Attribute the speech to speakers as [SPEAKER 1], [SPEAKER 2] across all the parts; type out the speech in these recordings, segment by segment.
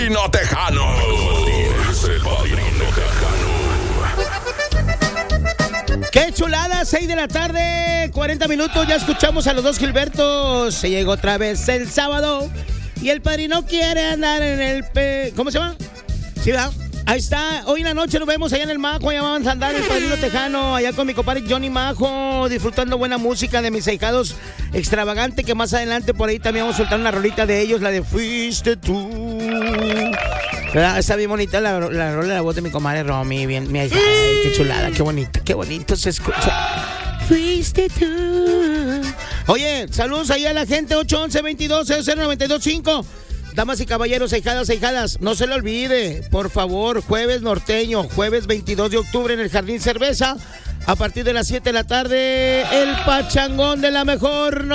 [SPEAKER 1] Padrino Tejano. Es el Padrino Tejano.
[SPEAKER 2] ¡Qué chulada! 6 de la tarde, 40 minutos. Ya escuchamos a los dos Gilbertos. Se llegó otra vez el sábado. Y el padrino quiere andar en el... ¿Cómo se llama? Sí, ¿verdad? Ahí está. Hoy en la noche nos vemos allá en el Majo. Allá vamos a andar el Padrino Tejano. Allá con mi compadre Johnny Majo. Disfrutando buena música de mis ahijados Extravagante. Que más adelante por ahí también vamos a soltar una rolita de ellos. La de Fuiste Tú. ¿Verdad? Está bien bonita la rola de la voz de mi comadre Romy. Bien, mi ahijada. Qué chulada. Qué bonita. Qué bonito se escucha. Fuiste tú. Oye, saludos ahí a la gente. 811-22-00-925. Damas y caballeros, ahijadas, no se le olvide, por favor, jueves norteño, jueves 22 de octubre en el Jardín Cerveza, a partir de las 7 de la tarde, el pachangón de la mejor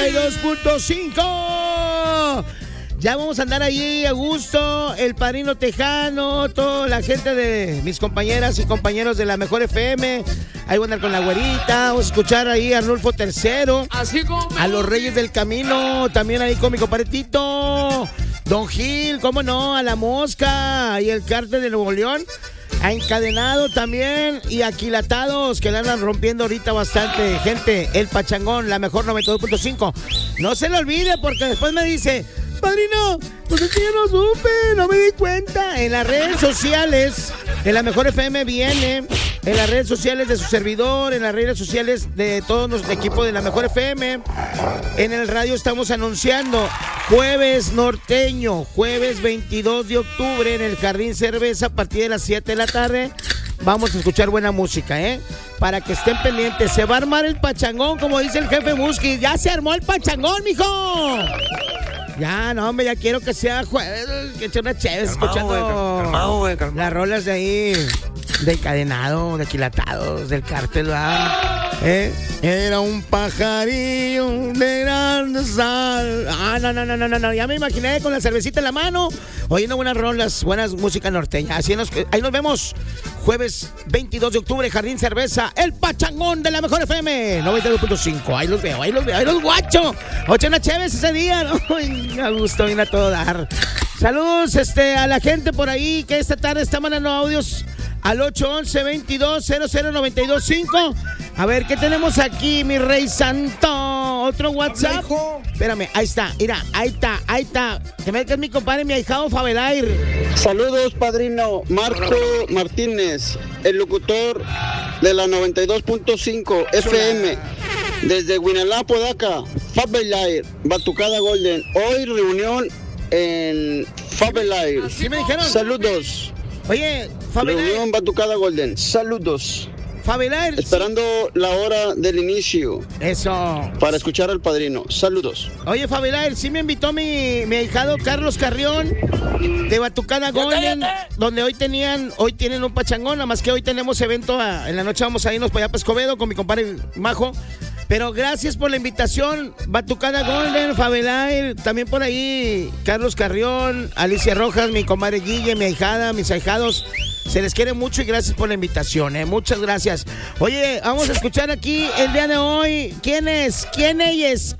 [SPEAKER 2] 92.5. Ya vamos a andar ahí a gusto, el Padrino Tejano, toda la gente de mis compañeras y compañeros de la mejor FM. Ahí voy a andar con la güerita, vamos a escuchar ahí a Arnulfo III, a los Reyes del Camino, también ahí con mi compadre Tito, Don Gil, cómo no, a La Mosca y el Cártel de Nuevo León, a Encadenado también y Aquilatados, que la andan rompiendo ahorita bastante. Gente, el pachangón, la mejor 92.5. No se lo olvide porque después me dice... Padrino, pues es que yo no supe, no me di cuenta. En las redes sociales de la Mejor FM viene, en las redes sociales de su servidor, en las redes sociales de todos los equipos de la Mejor FM. En el radio estamos anunciando jueves norteño, jueves 22 de octubre en el Jardín Cerveza a partir de las 7 de la tarde. Vamos a escuchar buena música, para que estén pendientes. Se va a armar el pachangón, como dice el jefe Musquiz. Ya se armó el pachangón, mijo. Ya, no, hombre, ya quiero que sea jueves, que eche una chévere escuchando las rolas de ahí, de Encadenado, de Aquilatados, del Cártel, ¿verdad? Era un pajarillo de grande sal. No, ya me imaginé con la cervecita en la mano, oyendo buenas rolas, buenas música norteña. Ahí nos vemos, jueves 22 de octubre, Jardín Cerveza, el pachangón de la Mejor FM 92.5. Ahí los veo, ahí los guacho. Oye, una chévere ese día, ¿no? A gusto, viene a todo dar. Saludos a la gente por ahí que esta tarde está mandando audios al 811-22-00-925. A ver, ¿qué tenemos aquí, mi rey santo? ¿Otro WhatsApp? Espérame, ahí está, mira, ahí está. Te metes mi compadre, mi ahijado Fabelair.
[SPEAKER 3] Saludos, padrino. Marco Martínez, el locutor de la 92.5 FM. Desde Huinalá, Podaca, Fabelair, Batucada Golden. Hoy reunión en Fabelair.
[SPEAKER 2] ¿Sí me dijeron?
[SPEAKER 3] Saludos.
[SPEAKER 2] Oye, Fabelair.
[SPEAKER 3] Reunión Batucada Golden. Saludos.
[SPEAKER 2] Fabelair.
[SPEAKER 3] Esperando la hora del inicio.
[SPEAKER 2] Eso.
[SPEAKER 3] Para escuchar al padrino. Saludos.
[SPEAKER 2] Oye, Fabelair, sí me invitó mi ahijado Carlos Carrión de Batucada Golden, donde hoy tienen un pachangón, nada más que hoy tenemos evento, en la noche vamos a irnos para allá para Escobedo con mi compadre Majo. Pero gracias por la invitación, Batucada Golden, Fabelair, también por ahí Carlos Carrión, Alicia Rojas, mi comadre Guille, mi ahijada, mis ahijados. Se les quiere mucho y gracias por la invitación, muchas gracias. Oye, vamos a escuchar aquí el día de hoy. ¿Quién es? ¿Quién ellos?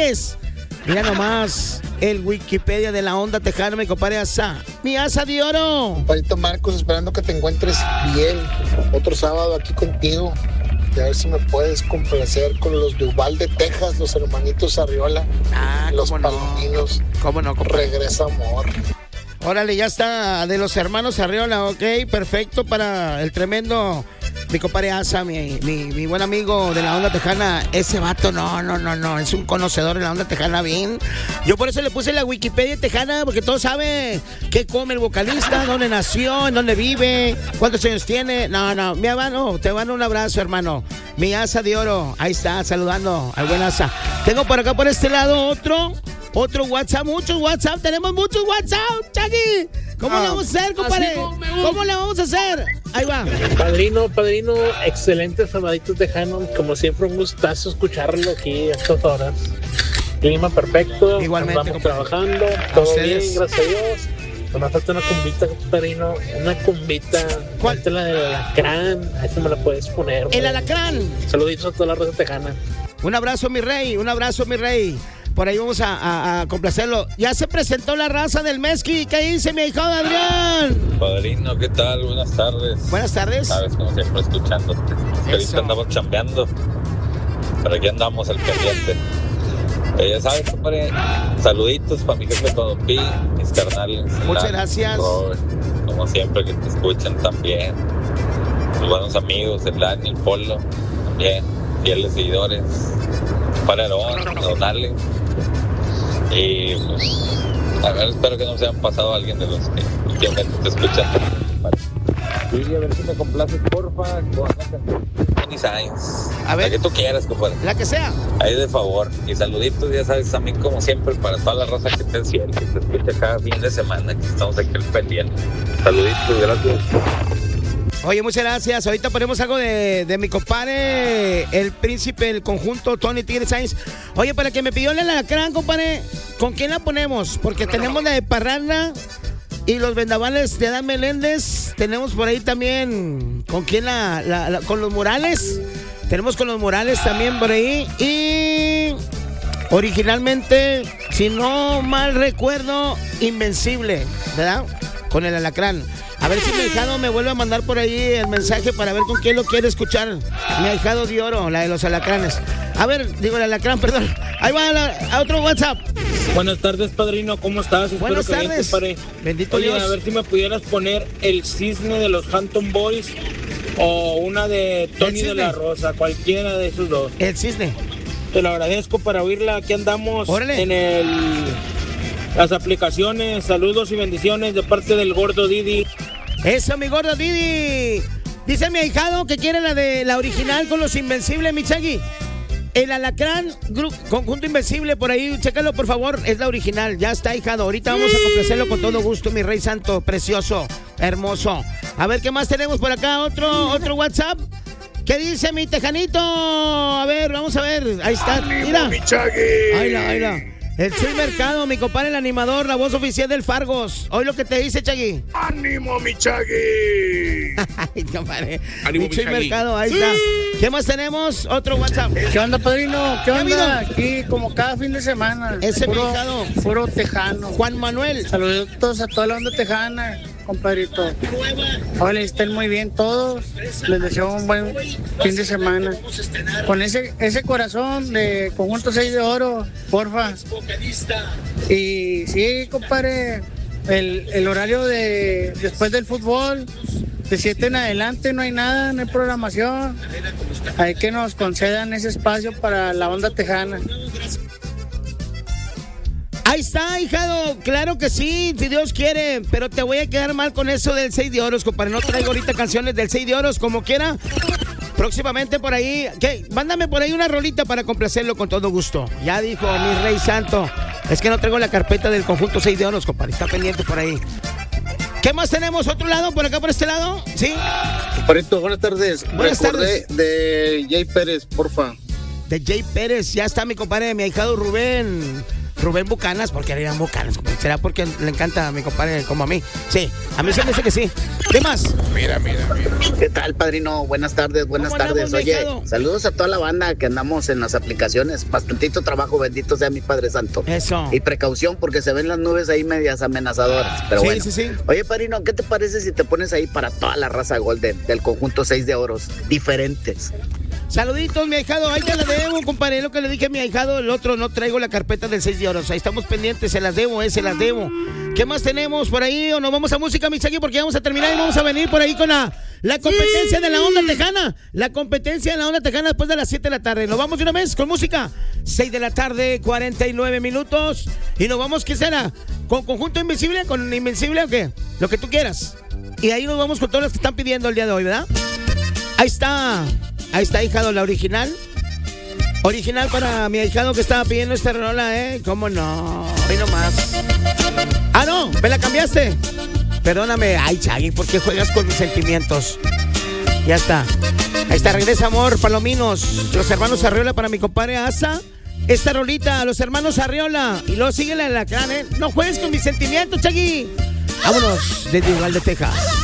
[SPEAKER 2] Mira nomás, el Wikipedia de la onda tejana, mi compadre Asa. Mi Asa de oro.
[SPEAKER 4] Padrito Marcos, esperando que te encuentres bien. Otro sábado aquí contigo. Y a ver si me puedes complacer con los de Uvalde, Texas, los hermanitos Arriola. Los Palominos.
[SPEAKER 2] ¿Cómo no, compadre?
[SPEAKER 4] Regresa amor.
[SPEAKER 2] Órale, ya está, de los hermanos Arriola, ok, perfecto para el tremendo, mi compadre Asa, mi buen amigo de la onda tejana. Ese vato, no, es un conocedor de la onda tejana bien. Yo por eso le puse la Wikipedia tejana, porque todo sabe qué come el vocalista, dónde nació, en dónde vive, cuántos años tiene. No, mi hermano, te mando un abrazo, hermano. Mi Asa de oro, ahí está, saludando al buen Asa. Tengo por acá, por este lado, otro WhatsApp, muchos WhatsApp, tenemos muchos WhatsApp, Chagui. ¿Cómo le vamos a hacer, compadre? ¿Cómo le vamos a hacer? Ahí va.
[SPEAKER 5] Padrino, excelente sabadito tejano. Como siempre, un gustazo escucharlo aquí a estas horas. Clima perfecto.
[SPEAKER 2] Igualmente,
[SPEAKER 5] estamos trabajando, todo bien, gracias a Dios. Me falta una cumbita, padrino. Una cumbita.
[SPEAKER 2] ¿Cuál?
[SPEAKER 5] La del alacrán. Ahí se me la puedes poner.
[SPEAKER 2] El alacrán.
[SPEAKER 5] Saluditos a toda la raza tejana.
[SPEAKER 2] Un abrazo, mi rey. por ahí vamos a complacerlo. Ya se presentó la raza del Mezqui. ¿Qué dice mi hijo Adrián?
[SPEAKER 6] Padrino, ¿qué tal? Buenas tardes.
[SPEAKER 2] Buenas tardes.
[SPEAKER 6] Sabes, como siempre, escuchándote. Ahorita andamos chambeando, pero aquí andamos al pendiente. Ya sabes, compadre, saluditos para mi jefe Don Pi, mis carnales.
[SPEAKER 2] Muchas gracias.
[SPEAKER 6] Robert, como siempre, que te escuchan también. Los buenos amigos, el Dani, el Polo, también, fieles seguidores. Para Aarón, Don Ale. Y pues, a ver, espero que no se hayan pasado a alguien de los que últimamente te escuchan. Y a ver si me complaces, porfa, con Tony Sainz.
[SPEAKER 2] A ver.
[SPEAKER 6] La que tú quieras, compadre.
[SPEAKER 2] La que sea.
[SPEAKER 6] Ahí de favor. Y saluditos, ya sabes, también como siempre, para toda la raza que te fiel, que te escucha cada fin de semana, que estamos aquí al pendiente. Saluditos, gracias.
[SPEAKER 2] Oye, muchas gracias. Ahorita ponemos algo de mi compadre, el príncipe del conjunto, Tony Tigre Sainz. Oye, para que me pidió la alacrán, compadre, ¿con quién la ponemos? Porque tenemos la de Parranda y los vendavales de Adán Meléndez. Tenemos por ahí también, ¿con quién con los Morales? Tenemos con los Morales también por ahí. Y originalmente, si no mal recuerdo, Invencible, ¿verdad? Con el alacrán. A ver si mi ahijado me vuelve a mandar por ahí el mensaje para ver con quién lo quiere escuchar. Mi ahijado de oro, la de los alacranes. A ver, digo el alacrán, perdón. Ahí va a otro WhatsApp.
[SPEAKER 7] Buenas tardes, padrino, ¿cómo estás?
[SPEAKER 2] Buenas
[SPEAKER 7] Espero que
[SPEAKER 2] tardes.
[SPEAKER 7] Bien,
[SPEAKER 2] Bendito
[SPEAKER 7] Oye,
[SPEAKER 2] Dios.
[SPEAKER 7] a ver si me pudieras poner el cisne de los Hampton Boys o una de Tony de la Rosa, cualquiera de esos dos.
[SPEAKER 2] El cisne.
[SPEAKER 7] Te lo agradezco para oírla. Aquí andamos.
[SPEAKER 2] Órale.
[SPEAKER 7] En las aplicaciones. Saludos y bendiciones de parte del gordo Didi.
[SPEAKER 2] Eso, mi gordo Didi. Dice mi ahijado que quiere la original con los Invencibles, mi Chagui. El alacrán, conjunto Invencible, por ahí, chécalo por favor, es la original, ya está, ahijado. Ahorita vamos a complacerlo con todo gusto, mi rey santo, precioso, hermoso. A ver, ¿qué más tenemos por acá? Otro WhatsApp. ¿Qué dice mi tejanito? A ver, vamos a ver, ahí está, mira. Ahí la. El Chuy Mercado, mi compadre, el animador, la voz oficial del Fargos. Hoy lo que te dice, Chagui.
[SPEAKER 1] ¡Ánimo, mi Chagui!
[SPEAKER 2] Ay, compadre.
[SPEAKER 1] ¡Ánimo,
[SPEAKER 2] Mi
[SPEAKER 1] mi
[SPEAKER 2] Chuy
[SPEAKER 1] Chagui!
[SPEAKER 2] Mercado, ahí está. ¿Qué más tenemos? Otro WhatsApp.
[SPEAKER 8] ¿Qué onda, padrino? ¿Qué
[SPEAKER 2] ha habido?
[SPEAKER 8] onda? Aquí como cada fin de semana.
[SPEAKER 2] Ese mexicano.
[SPEAKER 8] Puro tejano.
[SPEAKER 2] Juan Manuel.
[SPEAKER 8] Saludos a toda la onda tejana, compadrito. Ojalá estén muy bien todos. Les deseo un buen fin de semana. Con ese corazón de conjunto 6 de oro, porfa. Y sí, compadre, el horario de después del fútbol, de 7 en adelante no hay nada, no hay programación. Hay que nos concedan ese espacio para la onda tejana.
[SPEAKER 2] Ahí está, hijado. Claro que sí, si Dios quiere. Pero te voy a quedar mal con eso del 6 de oros, compadre. No traigo ahorita canciones del 6 de oros, como quiera. Próximamente por ahí. ¿Qué? Mándame por ahí una rolita para complacerlo con todo gusto. Ya dijo mi rey santo. Es que no traigo la carpeta del conjunto 6 de oros, compadre. Está pendiente por ahí. ¿Qué más tenemos? ¿Otro lado? ¿Por acá, por este lado? ¿Sí?
[SPEAKER 9] Compadrito, buenas tardes.
[SPEAKER 2] Buenas tardes.
[SPEAKER 9] De Jay Pérez, porfa.
[SPEAKER 2] De Jay Pérez. Ya está mi compadre, mi ahijado Rubén Bucanas. ¿Por qué le dirán Bucanas? ¿Será porque le encanta a mi compadre como a mí? Sí, a mí se me dice que sí. ¿Qué más?
[SPEAKER 1] Mira.
[SPEAKER 9] ¿Qué tal, padrino? Buenas tardes, buenas
[SPEAKER 2] ¿Cómo
[SPEAKER 9] tardes.
[SPEAKER 2] andamos,
[SPEAKER 9] Oye,
[SPEAKER 2] viejado?
[SPEAKER 9] saludos a toda la banda que andamos en las aplicaciones. Bastantito trabajo, bendito sea mi Padre Santo.
[SPEAKER 2] Eso.
[SPEAKER 9] Y precaución porque se ven las nubes ahí medias amenazadoras. Pero
[SPEAKER 2] Sí,
[SPEAKER 9] bueno.
[SPEAKER 2] sí.
[SPEAKER 9] Oye, padrino, ¿qué te parece si te pones ahí para toda la raza Golden del conjunto 6 de oros? Diferentes.
[SPEAKER 2] Saluditos, mi ahijado. Ahí te la debo, compadre. Lo que le dije a mi ahijado, el otro no traigo la carpeta del 6 de oros. Ahí estamos pendientes, se las debo, se las debo. ¿Qué más tenemos por ahí? ¿O nos vamos a música, mi Chagui? Porque vamos a terminar y vamos a venir por ahí con la competencia de la onda tejana. La competencia de la onda tejana después de las 7 de la tarde. Nos vamos de una vez con música. 6 de la tarde, 49 minutos. Y nos vamos, ¿qué será? ¿Con conjunto Invencible? ¿Con Invencible o qué? Lo que tú quieras. Y ahí nos vamos con todos los que están pidiendo el día de hoy, ¿verdad? Ahí está, ahijado, la original. Original para mi ahijado que estaba pidiendo esta rola, ¿eh? ¿Cómo no? Hoy nomás. Ah, no, me la cambiaste. Perdóname. Ay, Chagui, ¿por qué juegas con mis sentimientos? Ya está. Ahí está, regresa amor, Palominos. Los hermanos Arriola para mi compadre Asa. Esta rolita, los hermanos Arriola. Y luego síguela en la cara, ¿eh? No juegues con mis sentimientos, Chagui. Vámonos desde Uvalde, Texas.